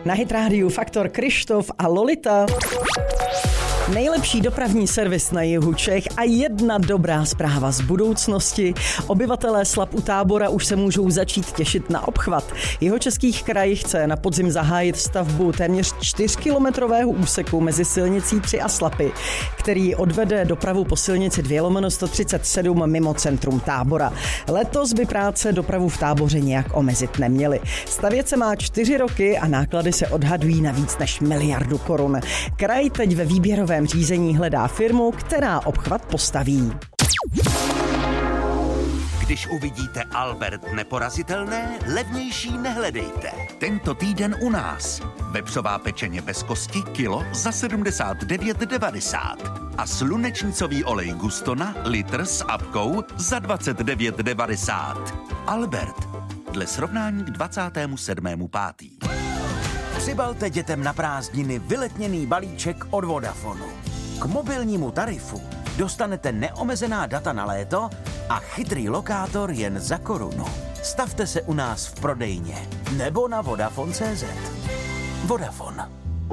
Na Hit Rádiu Faktor Krištof a Lolita. Nejlepší dopravní servis na jihu Čech a jedna dobrá zpráva z budoucnosti. Obyvatelé Slap u Tábora už se můžou začít těšit na obchvat. Jihočeský kraj chce na podzim zahájit stavbu téměř 4kilometrového úseku mezi silnicí 3 a Slapy, který odvede dopravu po silnici 2/137 mimo centrum Tábora. Letos by práce dopravu v Táboře nějak omezit neměly. Stavět se má 4 roky a náklady se odhadují na víc než 1 miliardu korun. Kraj teď ve výběrovém řízení hledá firmu, která obchvat postaví. Když uvidíte Albert neporazitelné, levnější nehledejte. Tento týden u nás. Vepřová pečeně bez kosti kilo za 79,90 a slunečnicový olej Gustona litr s apkou za 29,90. Albert. Dle srovnání k 27.5. Přibalte dětem na prázdniny vyletněný balíček od Vodafonu. K mobilnímu tarifu dostanete neomezená data na léto a chytrý lokátor jen za korunu. Stavte se u nás v prodejně nebo na Vodafone.cz. Vodafone.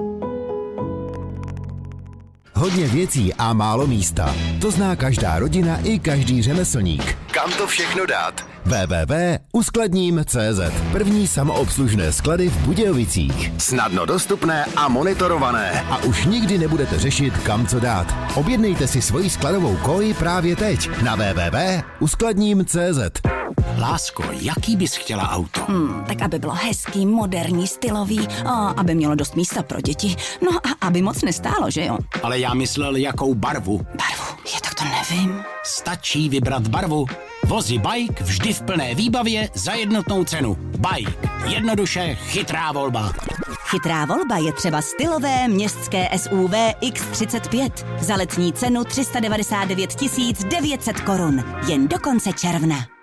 Hodně věcí a málo místa. To zná každá rodina i každý řemeslník. Kam to všechno dát? www.uskladním.cz. První samoobslužné sklady v Budějovicích. Snadno dostupné a monitorované. A už nikdy nebudete řešit, kam co dát. Objednejte si svoji skladovou koji právě teď na www.uskladním.cz. Lásko, jaký bys chtěla auto? Tak aby bylo hezký, moderní, stylový, a aby mělo dost místa pro děti. No a aby moc nestálo, že jo? Ale já myslel, jakou barvu. Barvu? Tak to nevím. Stačí vybrat barvu. Vozy Bike vždy v plné výbavě za jednotnou cenu. Bike. Jednoduše chytrá volba. Chytrá volba je třeba stylové městské SUV X35 za letní cenu 399 900 korun. Jen do konce června.